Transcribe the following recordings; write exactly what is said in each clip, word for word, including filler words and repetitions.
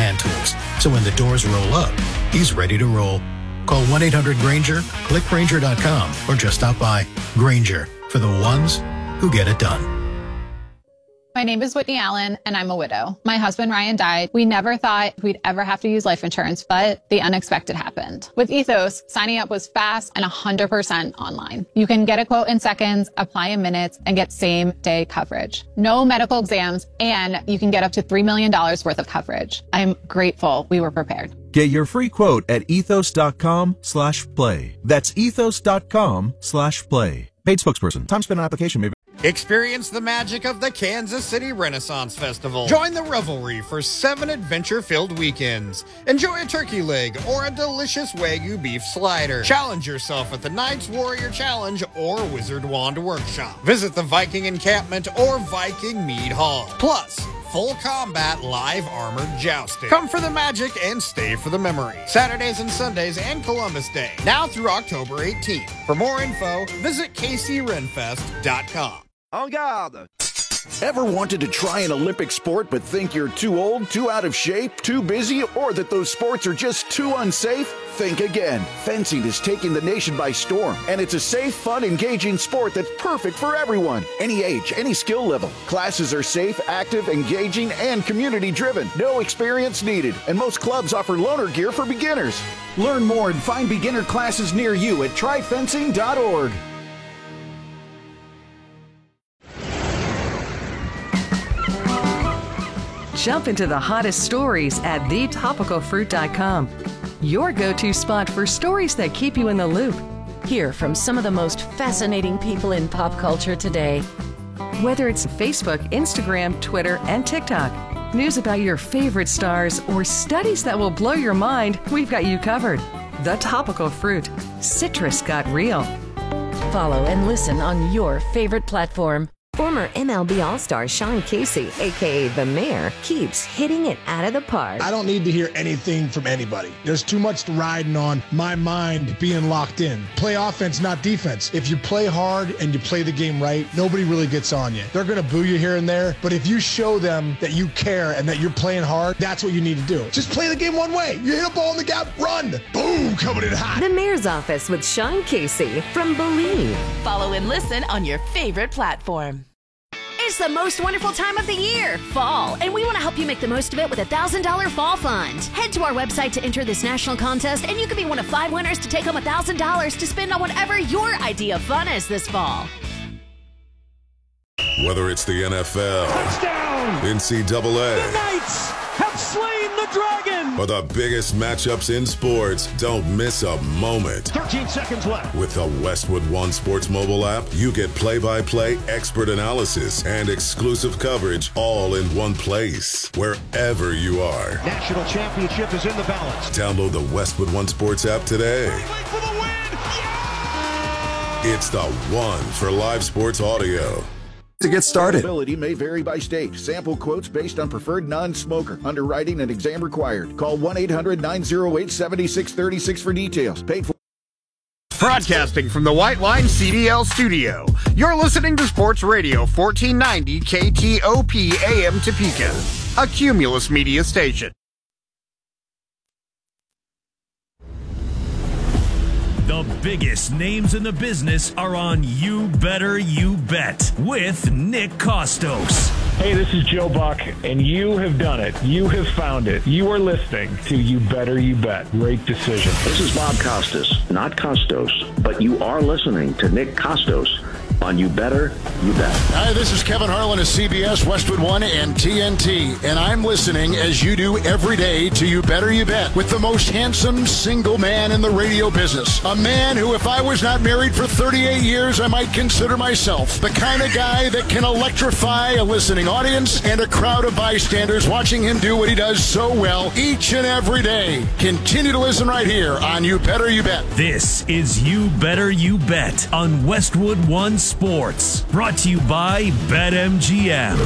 hand tools. So when the doors roll up, he's ready to roll. Call one eight hundred Granger, click Granger dot com, or just stop by. Granger, for the ones who get it done. My name is Whitney Allen, and I'm a widow. My husband, Ryan, died. We never thought we'd ever have to use life insurance, but the unexpected happened. With Ethos, signing up was fast and one hundred percent online. You can get a quote in seconds, apply in minutes, and get same-day coverage. No medical exams, and you can get up to three million dollars worth of coverage. I'm grateful we were prepared. Get your free quote at ethos.com slash play. That's ethos.com slash play. Paid spokesperson. Time spent on application may be... Experience the magic of the Kansas City Renaissance Festival. Join the revelry for seven adventure-filled weekends. Enjoy a turkey leg or a delicious Wagyu beef slider. Challenge yourself at the Knights Warrior Challenge or Wizard Wand Workshop. Visit the Viking Encampment or Viking Mead Hall. Plus, full combat live armored jousting. Come for the magic and stay for the memory. Saturdays and Sundays and Columbus Day. Now through October eighteenth. For more info, visit k c renfest dot com. En garde! Ever wanted to try an Olympic sport but think you're too old, too out of shape, too busy, or that those sports are just too unsafe? Think again. Fencing is taking the nation by storm, and it's a safe, fun, engaging sport that's perfect for everyone. Any age, any skill level. Classes are safe, active, engaging, and community-driven. No experience needed, and most clubs offer loaner gear for beginners. Learn more and find beginner classes near you at try fencing dot org. Jump into the hottest stories at the topical fruit dot com. Your go-to spot for stories that keep you in the loop. Hear from some of the most fascinating people in pop culture today. Whether it's Facebook, Instagram, Twitter, and TikTok, news about your favorite stars, or studies that will blow your mind, we've got you covered. The Topical Fruit. Citrus got real. Follow and listen on your favorite platform. Former M L B All-Star Sean Casey, a k a. The Mayor, keeps hitting it out of the park. I don't need to hear anything from anybody. There's too much riding on my mind being locked in. Play offense, not defense. If you play hard and you play the game right, nobody really gets on you. They're going to boo you here and there, but if you show them that you care and that you're playing hard, that's what you need to do. Just play the game one way. You hit a ball in the gap, run. Boom, coming in hot. The Mayor's Office with Sean Casey from Believe. Follow and listen on your favorite platform. It's the most wonderful time of the year, fall, and we want to help you make the most of it with a one thousand dollars Fall Fund. Head to our website to enter this national contest, and you could be one of five winners to take home one thousand dollars to spend on whatever your idea of fun is this fall. Whether it's the N F L, touchdown, N C double A, the Knights have slain the dragon, or the biggest matchups in sports, don't miss a moment. thirteen seconds left. With the Westwood One Sports mobile app, you get play-by-play expert analysis and exclusive coverage all in one place, wherever you are. National championship is in the balance. Download the Westwood One Sports app today. For the win. Yeah! It's the one for live sports audio. To get started. Eligibility may vary by state. Sample quotes based on preferred non-smoker. Underwriting and exam required. Call one eight hundred nine oh eight seven six three six for details. Paid for. Broadcasting from the White Line C D L studio. You're listening to Sports Radio fourteen ninety K T O P A M Topeka, a Cumulus media station. The biggest names in the business are on You Better You Bet with Nick Kostos. Hey, this is Joe Buck, and you have done it. You have found it. You are listening to You Better You Bet. Great decision. This is Bob Costas, not Costos, but you are listening to Nick Kostos on You Better You Bet. Hi, this is Kevin Harlan of C B S, Westwood One, and T N T, and I'm listening as you do every day to You Better You Bet with the most handsome single man in the radio business. A man who, if I was not married for thirty-eight years, I might consider myself the kind of guy that can electrify a listening audience and a crowd of bystanders watching him do what he does so well each and every day. Continue to listen right here on You Better You Bet. This is You Better You Bet on Westwood One Sports, brought to you by BetMGM.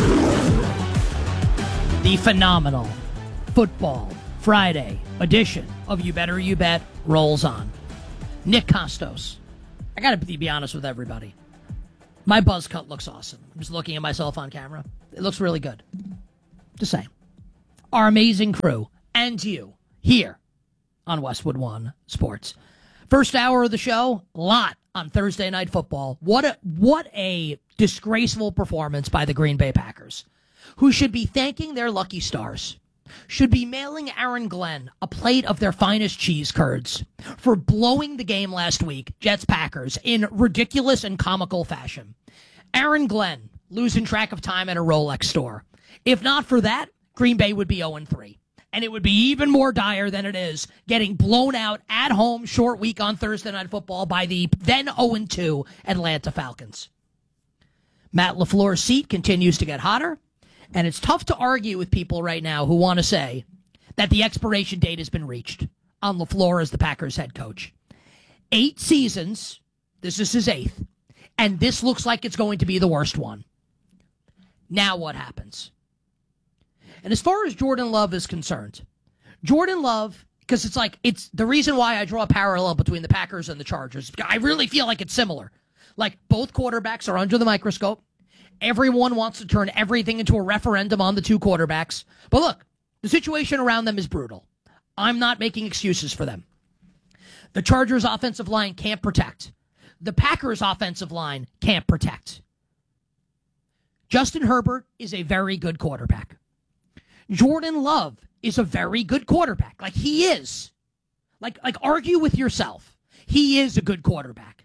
The phenomenal Football Friday edition of You Better You Bet rolls on. Nick Kostos. I gotta be honest with everybody. My buzz cut looks awesome. I'm just looking at myself on camera. It looks really good. Just saying. Our amazing crew and you here on Westwood One Sports. First hour of the show, a lot on Thursday Night Football. What a, what a disgraceful performance by the Green Bay Packers, who should be thanking their lucky stars, should be mailing Aaron Glenn a plate of their finest cheese curds for blowing the game last week, Jets-Packers, in ridiculous and comical fashion. Aaron Glenn losing track of time at a Rolex store. If not for that, Green Bay would be oh and three. And it would be even more dire than it is getting blown out at home short week on Thursday Night Football by the then oh and two Atlanta Falcons. Matt LaFleur's seat continues to get hotter, and it's tough to argue with people right now who want to say that the expiration date has been reached on LaFleur as the Packers head coach. Eight seasons, this is his eighth, and this looks like it's going to be the worst one. Now what happens? And as far as Jordan Love is concerned, Jordan Love, because it's like, it's the reason why I draw a parallel between the Packers and the Chargers. I really feel like it's similar. Like, both quarterbacks are under the microscope. Everyone wants to turn everything into a referendum on the two quarterbacks. But look, the situation around them is brutal. I'm not making excuses for them. The Chargers' offensive line can't protect. The Packers' offensive line can't protect. Justin Herbert is a very good quarterback. Jordan Love is a very good quarterback. Like, he is. Like, like argue with yourself. He is a good quarterback.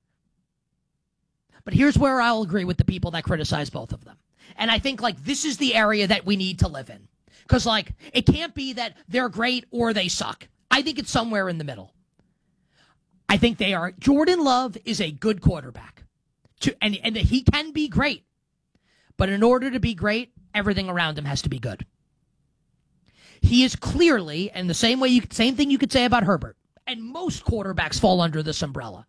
But here's where I'll agree with the people that criticize both of them. And I think, like, this is the area that we need to live in. Because, like, it can't be that they're great or they suck. I think it's somewhere in the middle. I think they are. Jordan Love is a good quarterback. To, and, and he can be great. But in order to be great, everything around him has to be good. He is clearly, and the same way you same thing you could say about Herbert, and most quarterbacks fall under this umbrella.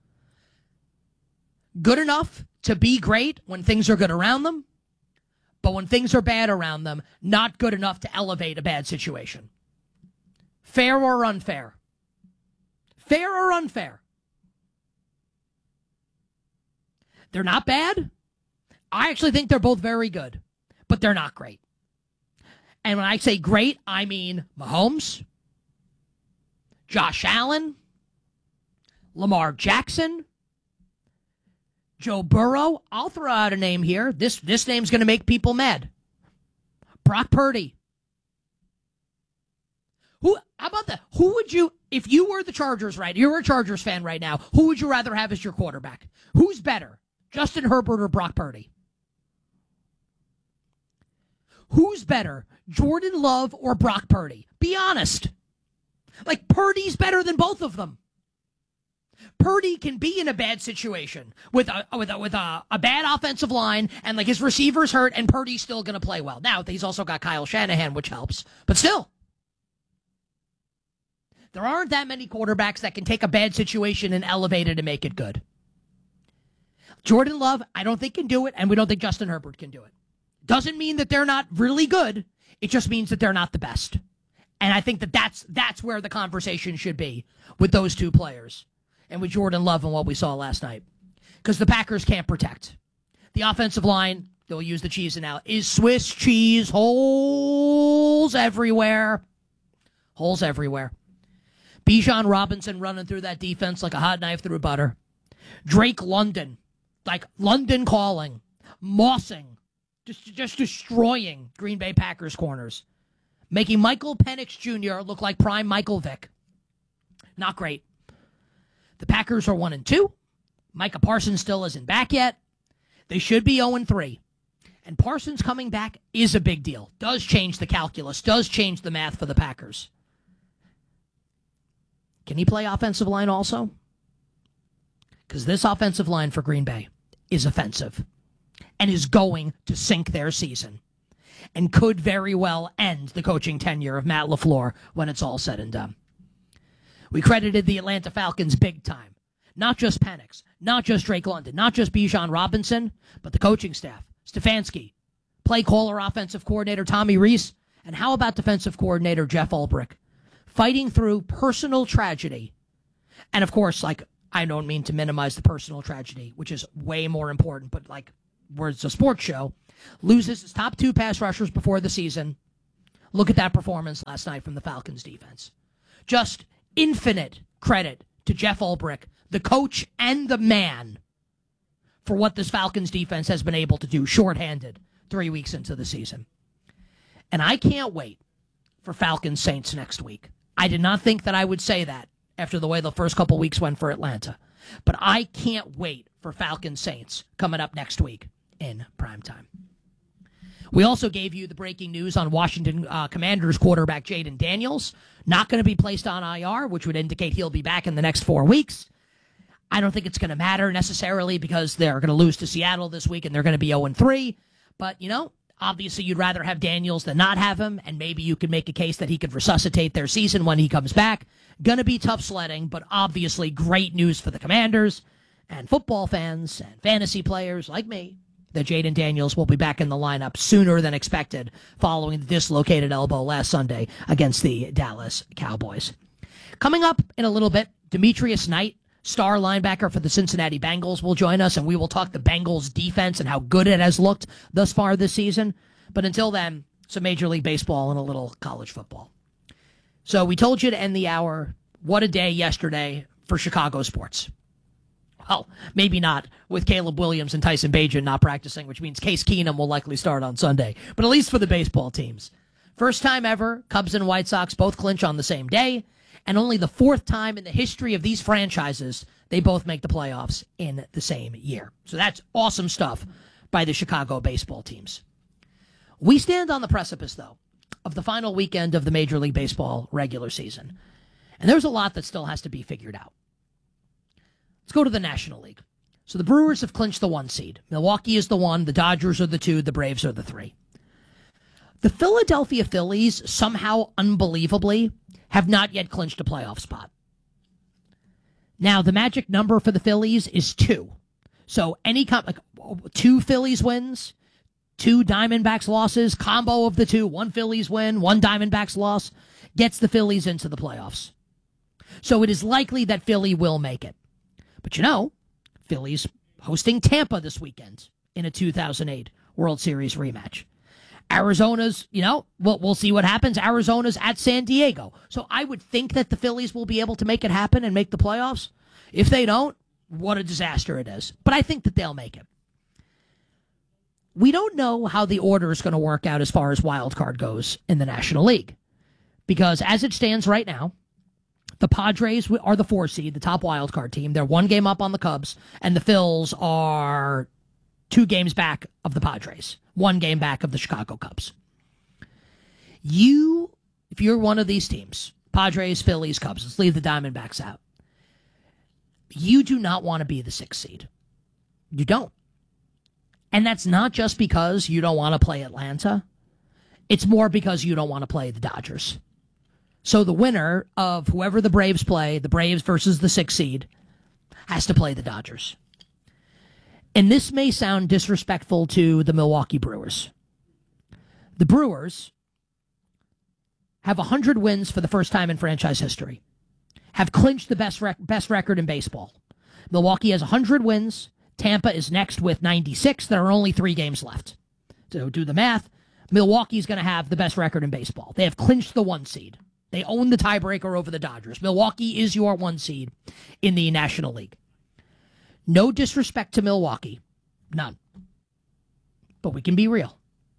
Good enough to be great when things are good around them, but when things are bad around them, not good enough to elevate a bad situation. Fair or unfair? Fair or unfair? They're not bad. I actually think they're both very good, but they're not great. And when I say great, I mean Mahomes, Josh Allen, Lamar Jackson, Joe Burrow. I'll throw out a name here. This this name's going to make people mad. Brock Purdy. Who? How about that? Who would you, if you were the Chargers, right? You're a Chargers fan right now. Who would you rather have as your quarterback? Who's better, Justin Herbert or Brock Purdy? Who's better, Jordan Love or Brock Purdy? Be honest. Like, Purdy's better than both of them. Purdy can be in a bad situation with a with a, with a, a bad offensive line and, like, his receivers hurt, and Purdy's still going to play well. Now, he's also got Kyle Shanahan, which helps. But still, there aren't that many quarterbacks that can take a bad situation and elevate it and make it good. Jordan Love, I don't think can do it, and we don't think Justin Herbert can do it. Doesn't mean that they're not really good. It just means that they're not the best. And I think that that's, that's where the conversation should be with those two players and with Jordan Love and what we saw last night. Because the Packers can't protect. The offensive line, they'll use the cheese analogy, is Swiss cheese, holes everywhere. Holes everywhere. Bijan Robinson running through that defense like a hot knife through butter. Drake London, like London calling, mossing. Just, just destroying Green Bay Packers corners. Making Michael Penix Junior look like prime Michael Vick. Not great. The Packers are one and two. Micah Parsons still isn't back yet. They should be oh and three. And Parsons coming back is a big deal. Does change the calculus. Does change the math for the Packers. Can he play offensive line also? Because this offensive line for Green Bay is offensive. And is going to sink their season. And could very well end the coaching tenure of Matt LaFleur when it's all said and done. We credited the Atlanta Falcons big time. Not just Penix, not just Drake London, not just Bijan Robinson, but the coaching staff. Stefanski, play caller offensive coordinator Tommy Rees, and how about defensive coordinator Jeff Ulbrich? Fighting through personal tragedy. And of course, like, I don't mean to minimize the personal tragedy, which is way more important, but like, where it's a sports show, loses his top two pass rushers before the season, Look at that performance last night from the Falcons defense. Just infinite credit to Jeff Ulbrich, the coach and the man, for what this Falcons defense has been able to do shorthanded three weeks into the season. And I can't wait for Falcons Saints next week. I did not think that I would say that after the way the first couple weeks went for Atlanta. But I can't wait for Falcons Saints coming up next week in primetime. We also gave you the breaking news on Washington uh, Commanders quarterback Jaden Daniels. Not going to be placed on I R, which would indicate he'll be back in the next four weeks. I don't think it's going to matter necessarily because they're going to lose to Seattle this week and they're going to be oh and three. But, you know, obviously you'd rather have Daniels than not have him, and maybe you could make a case that he could resuscitate their season when he comes back. Going to be tough sledding, but obviously great news for the Commanders and football fans and fantasy players like me that Jaden Daniels will be back in the lineup sooner than expected following the dislocated elbow last Sunday against the Dallas Cowboys. Coming up in a little bit, Demetrius Knight, star linebacker for the Cincinnati Bengals, will join us, and we will talk the Bengals defense and how good it has looked thus far this season. But until then, some Major League Baseball and a little college football. So we told you to end the hour. What a day yesterday for Chicago sports. Well, maybe not with Caleb Williams and Tyson Bagent not practicing, which means Case Keenum will likely start on Sunday. But at least for the baseball teams. First time ever, Cubs and White Sox both clinch on the same day. And only the fourth time in the history of these franchises they both make the playoffs in the same year. So that's awesome stuff by the Chicago baseball teams. We stand on the precipice, though, of the final weekend of the Major League Baseball regular season. And there's a lot that still has to be figured out. Let's go to the National League. So the Brewers have clinched the one seed. Milwaukee is the one, the Dodgers are the two, the Braves are the three. The Philadelphia Phillies, somehow unbelievably, have not yet clinched a playoff spot. Now, the magic number for the Phillies is two. So any com- like two Phillies wins, two Diamondbacks losses, combo of the two, one Phillies win, one Diamondbacks loss, gets the Phillies into the playoffs. So it is likely that Philly will make it. But you know, Phillies hosting Tampa this weekend in a two thousand eight World Series rematch. Arizona's, you know, we'll, we'll see what happens. Arizona's at San Diego. So I would think that the Phillies will be able to make it happen and make the playoffs. If they don't, what a disaster it is. But I think that they'll make it. We don't know how the order is going to work out as far as wild card goes in the National League. Because as it stands right now, the Padres are the four seed, the top wild card team. They're one game up on the Cubs, and the Phils are two games back of the Padres, one game back of the Chicago Cubs. You, if you're one of these teams, Padres, Phillies, Cubs, let's leave the Diamondbacks out. You do not want to be the sixth seed. You don't. And that's not just because you don't want to play Atlanta. It's more because you don't want to play the Dodgers. So the winner of whoever the Braves play, the Braves versus the sixth seed, has to play the Dodgers. And this may sound disrespectful to the Milwaukee Brewers. The Brewers have one hundred wins for the first time in franchise history, have clinched the best rec- best record in baseball. Milwaukee has one hundred wins. Tampa is next with ninety-six. There are only three games left. So do the math. Milwaukee's going to have the best record in baseball. They have clinched the one seed. They own the tiebreaker over the Dodgers. Milwaukee is your one seed in the National League. No disrespect to Milwaukee. None. But we can be real.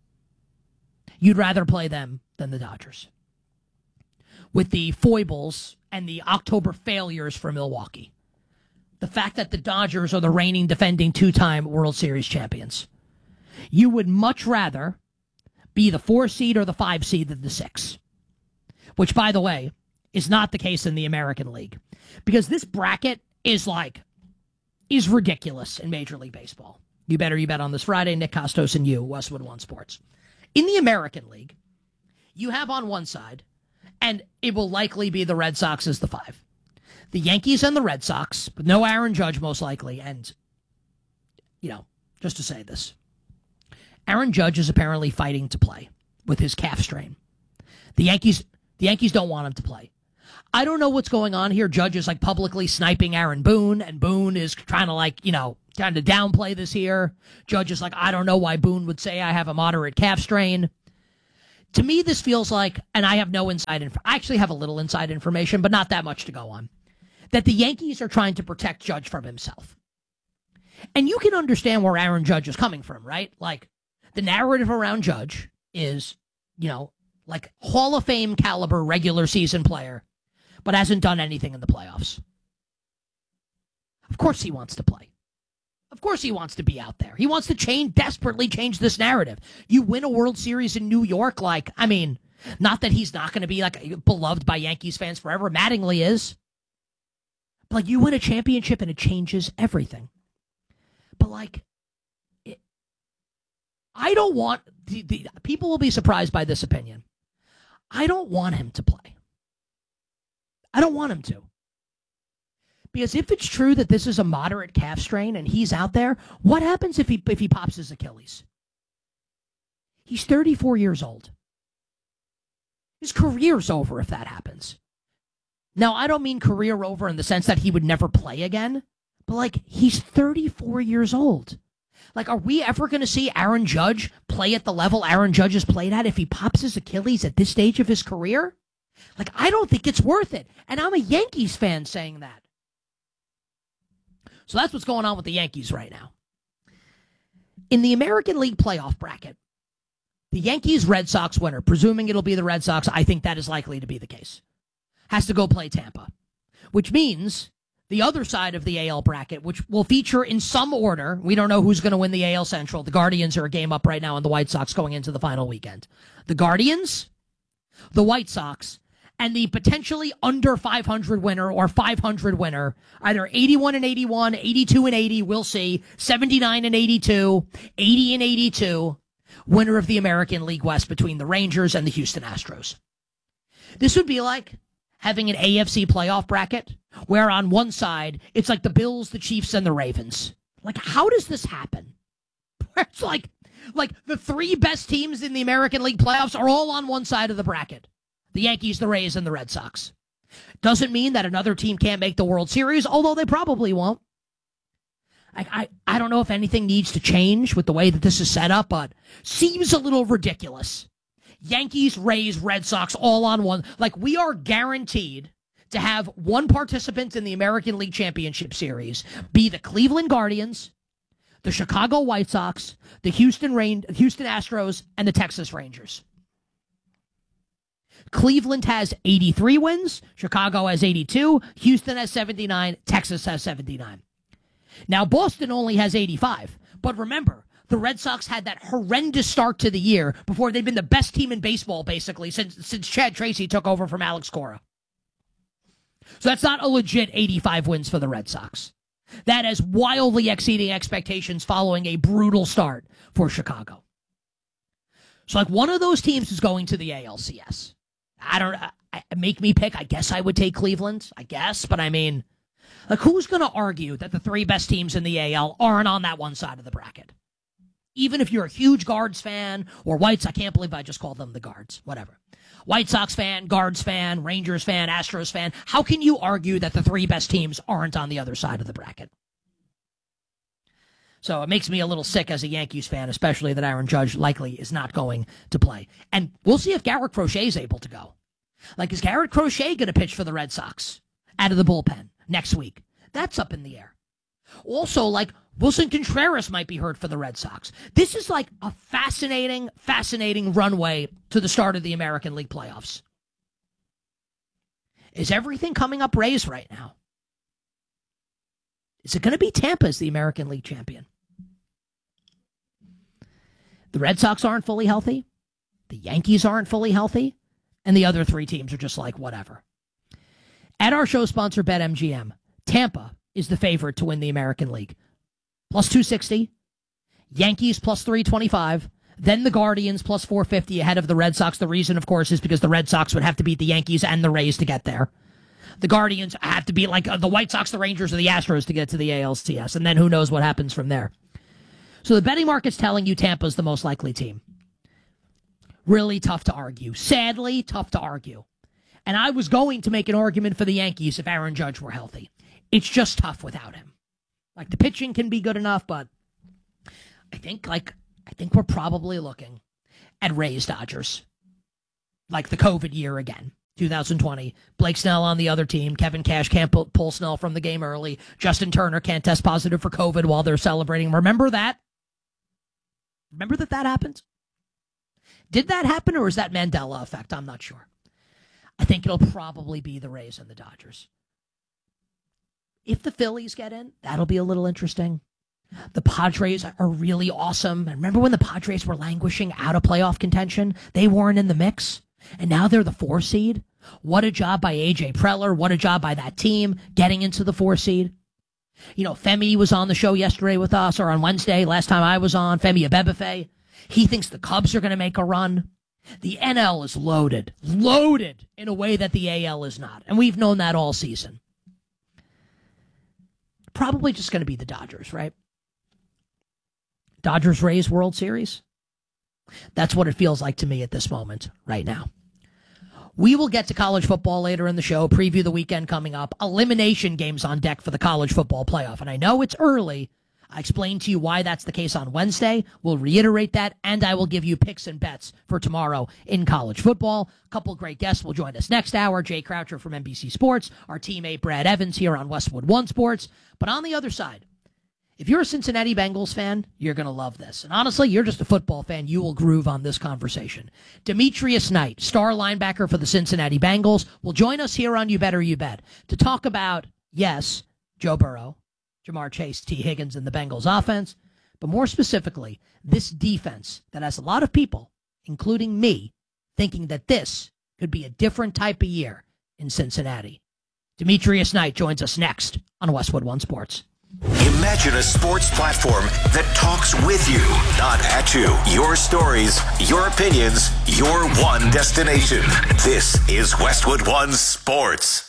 You'd rather play them than the Dodgers. With the foibles and the October failures for Milwaukee. The fact that the Dodgers are the reigning defending two-time World Series champions. You would much rather be the four seed or the five seed than the six. Which, by the way, is not the case in the American League. Because this bracket is like, is ridiculous in Major League Baseball. You better you bet on this Friday. Nick Costos and you, Westwood One Sports. In the American League, you have on one side, and it will likely be the Red Sox as the five. The Yankees and the Red Sox, but no Aaron Judge most likely. And, you know, just to say this, Aaron Judge is apparently fighting to play with his calf strain. The Yankees... The Yankees don't want him to play. I don't know what's going on here. Judge is like publicly sniping Aaron Boone, and Boone is trying to like, you know, trying to downplay this here. Judge is like, I don't know why Boone would say I have a moderate calf strain. To me, this feels like, and I have no inside information. I actually have a little inside information, but not that much to go on, that the Yankees are trying to protect Judge from himself. And you can understand where Aaron Judge is coming from, right? Like, the narrative around Judge is, you know, like Hall of Fame caliber regular season player, but hasn't done anything in the playoffs. Of course he wants to play. Of course he wants to be out there. He wants to change, desperately change this narrative. You win a World Series in New York, like, I mean, not that he's not going to be like beloved by Yankees fans forever. Mattingly is. But like, you win a championship and it changes everything. But like, it, I don't want, the, the people will be surprised by this opinion. I don't want him to play. I don't want him to. Because if it's true that this is a moderate calf strain and he's out there, what happens if he if he pops his Achilles? He's thirty-four years old. His career's over if that happens. Now, I don't mean career over in the sense that he would never play again, but like, he's thirty-four years old. Like, are we ever going to see Aaron Judge play at the level Aaron Judge has played at if he pops his Achilles at this stage of his career? Like, I don't think it's worth it. And I'm a Yankees fan saying that. So that's what's going on with the Yankees right now. In the American League playoff bracket, the Yankees-Red Sox winner, presuming it'll be the Red Sox, I think that is likely to be the case, has to go play Tampa, which means the other side of the A L bracket, which will feature in some order, we don't know who's going to win the A L Central. The Guardians are a game up right now, and the White Sox going into the final weekend. The Guardians, the White Sox, and the potentially under five hundred winner or five hundred winner, either eighty-one and eighty-one, eighty-two and eighty, we'll see, seventy-nine and eighty-two, eighty and eighty-two, winner of the American League West between the Rangers and the Houston Astros. This would be like having an A F C playoff bracket where on one side it's like the Bills, the Chiefs, and the Ravens. Like, how does this happen? It's like, like the three best teams in the American League playoffs are all on one side of the bracket. The Yankees, the Rays, and the Red Sox. Doesn't mean that another team can't make the World Series, although they probably won't. I, I, I don't know if anything needs to change with the way that this is set up, but seems a little ridiculous. Yankees, Rays, Red Sox, all on one. Like, we are guaranteed to have one participant in the American League Championship Series be the Cleveland Guardians, the Chicago White Sox, the Houston Rain, Houston Astros, and the Texas Rangers. Cleveland has eighty-three wins, Chicago has eighty-two, Houston has seventy-nine, Texas has seventy-nine. Now, Boston only has eighty-five, but remember, the Red Sox had that horrendous start to the year before they'd been the best team in baseball, basically, since, since Chad Tracy took over from Alex Cora. So that's not a legit eighty-five wins for the Red Sox. That is wildly exceeding expectations following a brutal start for Chicago. So, like, one of those teams is going to the A L C S. I don't I, make me pick. I guess I would take Cleveland, I guess. But I mean, like, who's going to argue that the three best teams in the A L aren't on that one side of the bracket? Even if you're a huge Guards fan or Whites, I can't believe I just called them the Guards. Whatever. White Sox fan, Guards fan, Rangers fan, Astros fan. How can you argue that the three best teams aren't on the other side of the bracket? So it makes me a little sick as a Yankees fan, especially that Aaron Judge likely is not going to play. And we'll see if Garrett Crochet is able to go. Like, is Garrett Crochet going to pitch for the Red Sox out of the bullpen next week? That's up in the air. Also, like, Wilson Contreras might be hurt for the Red Sox. This is like a fascinating, fascinating runway to the start of the American League playoffs. Is everything coming up Rays right now? Is it going to be Tampa as the American League champion? The Red Sox aren't fully healthy. The Yankees aren't fully healthy. And the other three teams are just like, whatever. At our show sponsor, BetMGM, Tampa is the favorite to win the American League. Plus two sixty. Yankees plus three twenty-five. Then the Guardians plus four fifty ahead of the Red Sox. The reason, of course, is because the Red Sox would have to beat the Yankees and the Rays to get there. The Guardians have to beat like uh, the White Sox, the Rangers, or the Astros to get to the A L C S. And then who knows what happens from there. So the betting market's telling you Tampa's the most likely team. Really tough to argue. Sadly, tough to argue. And I was going to make an argument for the Yankees if Aaron Judge were healthy. It's just tough without him. Like, the pitching can be good enough, but I think, like, I think we're probably looking at Rays Dodgers. like the COVID year again, two thousand twenty. Blake Snell on the other team. Kevin Cash can't pull, pull Snell from the game early. Justin Turner can't test positive for COVID while they're celebrating. Remember that? Remember that that happened? Did that happen, or is that Mandela effect? I'm not sure. I think it'll probably be the Rays and the Dodgers. If the Phillies get in, that'll be a little interesting. The Padres are really awesome. And remember when the Padres were languishing out of playoff contention? They weren't in the mix, and now they're the four seed. What a job by A J Preller. What a job by that team getting into the four seed. You know, Femi was on the show yesterday with us, or on Wednesday, last time I was on, Femi Abebefe. He thinks the Cubs are going to make a run. The N L is loaded, loaded in a way that the A L is not. And we've known that all season. Probably just going to be the Dodgers, right? Dodgers-Rays World Series. That's what it feels like to me at this moment right now. We will get to college football later in the show, preview the weekend coming up, elimination games on deck for the college football playoff. And I know it's early. I explained to you why that's the case on Wednesday. We'll reiterate that, and I will give you picks and bets for tomorrow in college football. A couple great guests will join us next hour. Jay Croucher from N B C Sports, our teammate Brad Evans here on Westwood One Sports. But on the other side, if you're a Cincinnati Bengals fan, you're going to love this. And honestly, you're just a football fan. You will groove on this conversation. Demetrius Knight, star linebacker for the Cincinnati Bengals, will join us here on You Better You Bet to talk about, yes, Joe Burrow, Jamar Chase, T. Higgins, and the Bengals offense, but more specifically, this defense that has a lot of people, including me, thinking that this could be a different type of year in Cincinnati. Demetrius Knight joins us next on Westwood One Sports. Imagine a sports platform that talks with you, not at you. Your stories, your opinions, your one destination. This is Westwood One Sports.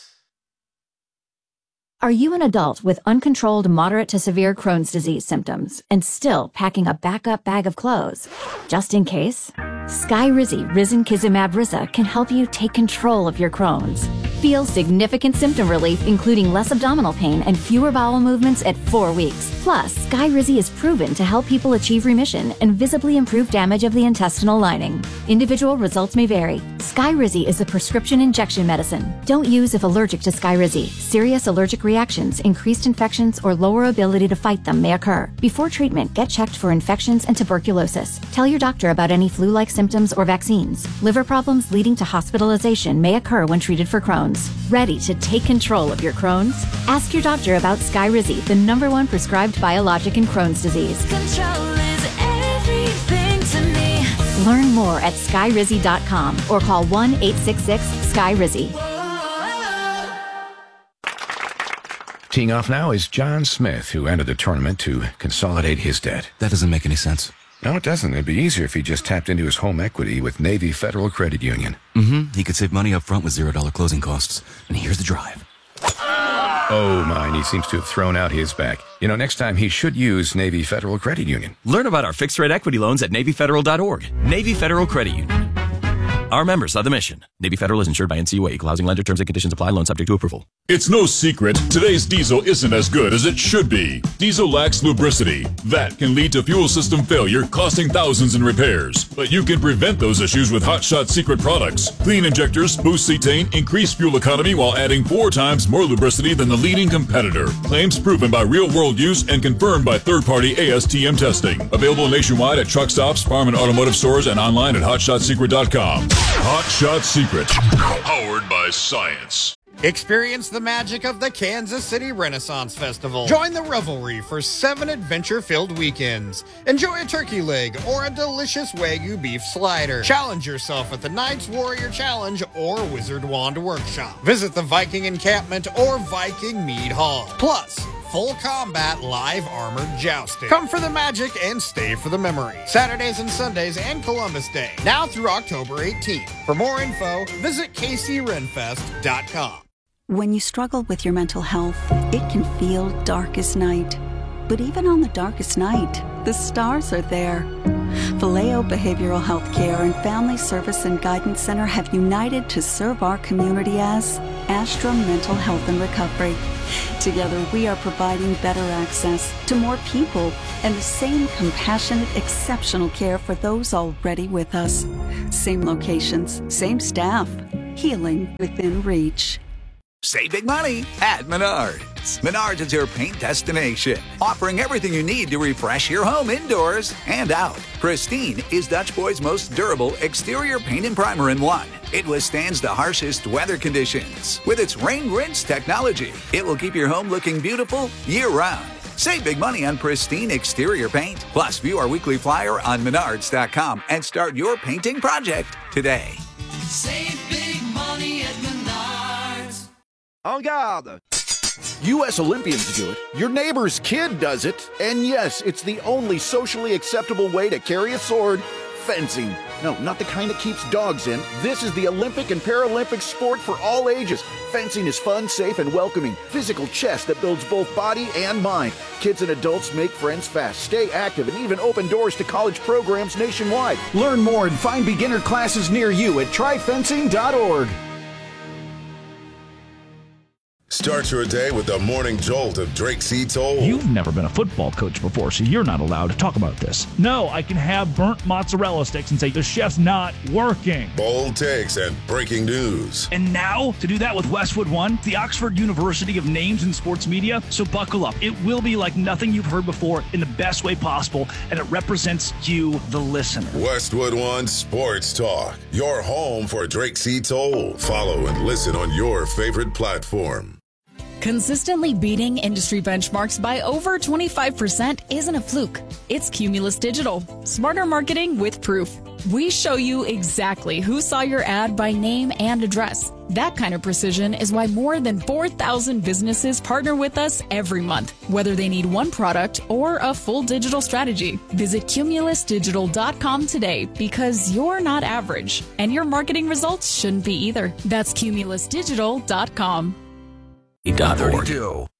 Are you an adult with uncontrolled moderate to severe Crohn's disease symptoms and still packing a backup bag of clothes? Just in case? Skyrizi Risankizumab Riza can help you take control of your Crohn's. Feel significant symptom relief, including less abdominal pain and fewer bowel movements at four weeks. Plus, Skyrizi is proven to help people achieve remission and visibly improve damage of the intestinal lining. Individual results may vary. Skyrizi is a prescription injection medicine. Don't use if allergic to Skyrizi. Serious allergic reactions, increased infections, or lower ability to fight them may occur. Before treatment, get checked for infections and tuberculosis. Tell your doctor about any flu-like symptoms or vaccines. Liver problems leading to hospitalization may occur when treated for Crohn's. Ready to take control of your Crohn's? Ask your doctor about Skyrizi, the number one prescribed biologic in Crohn's disease. Control is everything to me. Learn more at skyrizi dot com or call one eight six six Sky Rizzi. Teeing off now is John Smith, who entered the tournament to consolidate his debt. That doesn't make any sense. No, it doesn't. It'd be easier if he just tapped into his home equity with Navy Federal Credit Union. Mm-hmm. He could save money up front with zero dollar closing costs. And here's the drive. Oh, mine. He seems to have thrown out his back. You know, next time he should use Navy Federal Credit Union. Learn about our fixed-rate equity loans at Navy Federal dot org. Navy Federal Credit Union. Our members are the mission. Navy Federal is insured by N C U A. Equal housing lender. Terms and conditions apply. Loan subject to approval. It's no secret, today's diesel isn't as good as it should be. Diesel lacks lubricity. That can lead to fuel system failure, costing thousands in repairs. But you can prevent those issues with Hot Shot Secret products. Clean injectors, boost cetane, increase fuel economy while adding four times more lubricity than the leading competitor. Claims proven by real-world use and confirmed by third-party A S T M testing. Available nationwide at truck stops, farm and automotive stores, and online at hot shot secret dot com. Hot Shot Secret, powered by science. Experience the magic of the Kansas City Renaissance Festival. Join the revelry for seven adventure-filled weekends. Enjoy a turkey leg or a delicious Wagyu beef slider. Challenge yourself at the Knights Warrior Challenge or Wizard Wand Workshop. Visit the Viking Encampment or Viking Mead Hall. Plus, full combat live armored jousting. Come for the magic and stay for the memory. Saturdays and Sundays and Columbus Day. Now through October eighteenth. For more info, visit k c renfest dot com. When you struggle with your mental health, it can feel dark as night. But even on the darkest night, the stars are there. Vallejo Behavioral Health Care and Family Service and Guidance Center have united to serve our community as Astra Mental Health and Recovery. Together, we are providing better access to more people and the same compassionate, exceptional care for those already with us. Same locations, same staff, healing within reach. Save big money at Menards. Menards is your paint destination, offering everything you need to refresh your home indoors and out. Pristine is Dutch Boy's most durable exterior paint and primer in one. It withstands the harshest weather conditions. With its rain rinse technology, it will keep your home looking beautiful year-round. Save big money on Pristine exterior paint. Plus, view our weekly flyer on menards dot com and start your painting project today. Save big money at Menards. En garde! U S Olympians do it, your neighbor's kid does it, and yes, it's the only socially acceptable way to carry a sword, fencing. No, not the kind that keeps dogs in. This is the Olympic and Paralympic sport for all ages. Fencing is fun, safe, and welcoming. Physical chess that builds both body and mind. Kids and adults make friends fast, stay active, and even open doors to college programs nationwide. Learn more and find beginner classes near you at try fencing dot org. Start your day with the morning jolt of Drake C. Toll. You've never been a football coach before, so you're not allowed to talk about this. No, I can have burnt mozzarella sticks and say the chef's not working. Bold takes and breaking news. And now, to do that with Westwood One, the Oxford University of Names in Sports Media. So buckle up. It will be like nothing you've heard before in the best way possible, and it represents you, the listener. Westwood One Sports Talk, your home for Drake C. Toll. Follow and listen on your favorite platform. Consistently beating industry benchmarks by over twenty-five percent isn't a fluke. It's Cumulus Digital. Smarter marketing with proof. We show you exactly who saw your ad by name and address. That kind of precision is why more than four thousand businesses partner with us every month, whether they need one product or a full digital strategy. Visit cumulus digital dot com today because you're not average, and your marketing results shouldn't be either. That's cumulus digital dot com. thirty-two